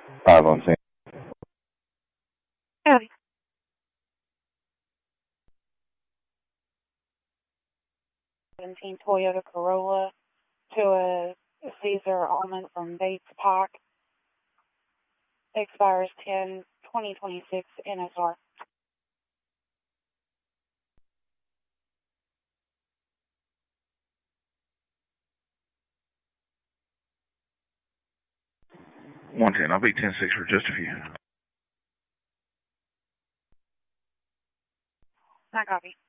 5 on scene. Howdy. Toyota Corolla to a Caesar Almond from Bates Park. Expires 10/2026 NSR. One 10. I'll be 10-6 for just a few. I copy.